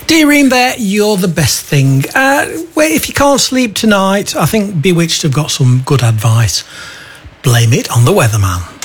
Dear Reem there, you're the best thing. Well, if you can't sleep tonight, I think Bewitched have got some good advice. Blame it on the weatherman.